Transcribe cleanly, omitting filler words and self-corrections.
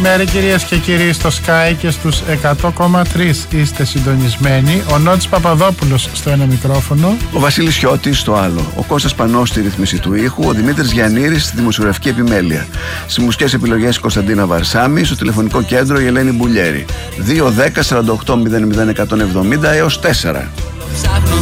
μεσημέρι, κυρίες και κύριοι, στο Sky και στους 100,3 είστε συντονισμένοι. Ο Νότης Παπαδόπουλος στο ένα μικρόφωνο, ο Βασίλης Χιώτης στο άλλο, ο Κώστας Πανός στη ρύθμιση του ήχου, ο Δημήτρης Γιαννήρης στη δημοσιογραφική επιμέλεια. Στις μουσικές επιλογές η Κωνσταντίνα Βαρσάμη, στο τηλεφωνικό κέντρο η Ελένη Μπουλιέρη. 2-10-48-00-170 έως 4.